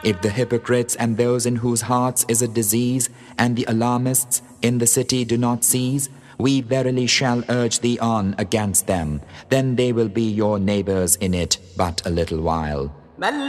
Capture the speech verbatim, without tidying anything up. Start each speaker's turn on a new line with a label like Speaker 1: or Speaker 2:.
Speaker 1: If the hypocrites and those in whose hearts is a disease and the alarmists in the city do not cease, we verily shall urge thee on against them. Then they will be your neighbors in it but a little while.